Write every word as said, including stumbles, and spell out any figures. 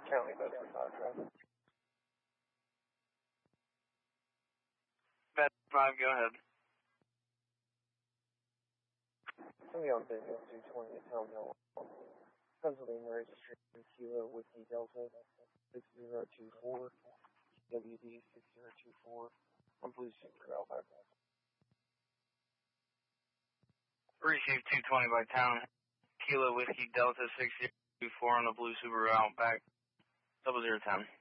County Bedford five traffic. Bedford five, go ahead. I'm on Video two twenty at Town Hill. Pennsylvania registration Kilo Whiskey Delta six zero two four, W D six zero two four, on Blue Super Outback. Receive two twenty by Town, Kilo Whiskey Delta six zero two four on the Blue Subaru Outback, double zero ten.